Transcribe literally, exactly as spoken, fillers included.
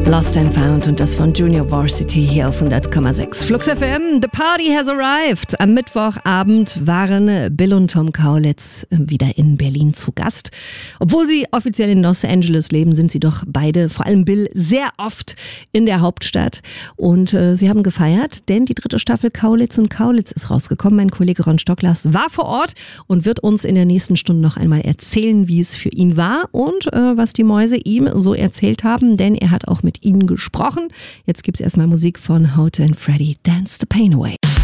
Lost and Found und das von Junior Varsity hier auf hundert Komma sechs. Flux F M, the party has arrived. Am Mittwochabend waren Bill und Tom Kaulitz wieder in Berlin zu Gast. Obwohl sie offiziell in Los Angeles leben, sind sie doch beide, vor allem Bill, sehr oft in der Hauptstadt. Und äh, sie haben gefeiert, denn die dritte Staffel Kaulitz und Kaulitz ist rausgekommen. Mein Kollege Ron Stocklas war vor Ort und wird uns in der nächsten Stunde noch einmal erzählen, wie es für ihn war und äh, was die Mäuse ihm so erzählt haben, denn er hat auch mit ihnen gesprochen. Jetzt gibt's erstmal Musik von Hote and Freddy, Dance the Pain Away.